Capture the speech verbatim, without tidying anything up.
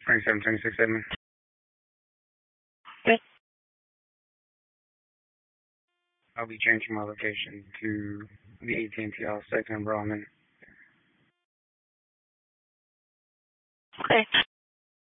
twenty-seven twenty-six seven. Okay. I'll be changing my location to the A T and T House, second Brahman. Okay.